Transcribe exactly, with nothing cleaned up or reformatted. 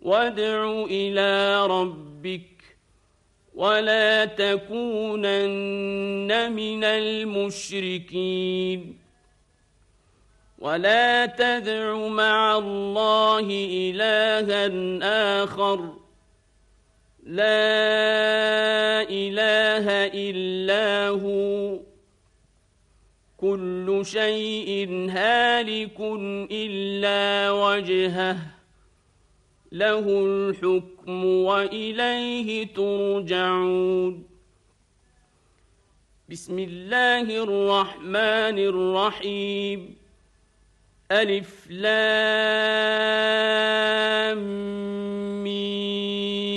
وادع إلى ربك ولا تكونن من المشركين ولا تدع مع الله إلها آخر لا إله إلا هو كل شيء هالك إلا وجهه له الحكم وإليه ترجعون بسم الله الرحمن الرحيم ألف لام ميم